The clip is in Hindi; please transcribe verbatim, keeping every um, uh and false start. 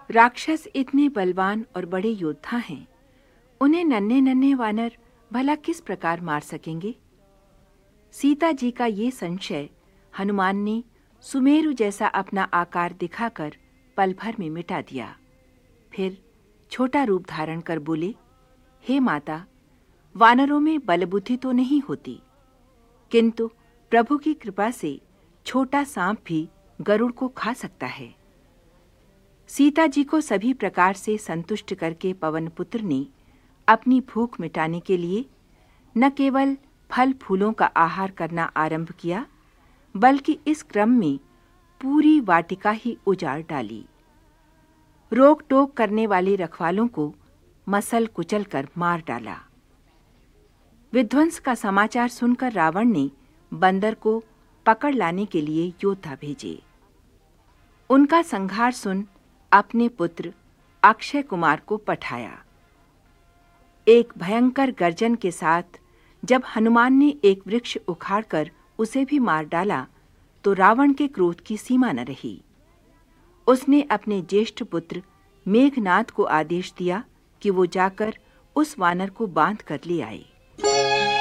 राक्षस इतने बलवान और बड़े योद्धा हैं, उन्हें नन्हे नन्हे वानर भला किस प्रकार मार सकेंगे? सीता जी का ये संशय हनुमान ने सुमेरु जैसा अपना आकार दिखाकर पल भर में मिटा दिया। फिर छोटा रूप धारण कर बोले, हे माता, वानरों में बलबुद्धि तो नहीं होती, किंतु प्रभु की कृपा से छोटा सांप भी गरुड़ को खा सकता है। सीता जी को सभी प्रकार से संतुष्ट करके पवनपुत्र ने अपनी भूख मिटाने के लिए न केवल फल फूलों का आहार करना आरंभ किया, बल्कि इस क्रम में पूरी वाटिका ही उजाड़ डाली। रोक टोक करने वाले रखवालों को मसल कुचल कर मार डाला। विध्वंस का समाचार सुनकर रावण ने बंदर को पकड़ लाने के लिए योद्धा भेजे। उनका संहार सुन अपने पुत्र अक्षय कुमार को पठाया। एक भयंकर गर्जन के साथ जब हनुमान ने एक वृक्ष उखाड़कर उसे भी मार डाला, तो रावण के क्रोध की सीमा न रही। उसने अपने ज्येष्ठ पुत्र मेघनाद को आदेश दिया कि वो जाकर उस वानर को बांध कर ले आए।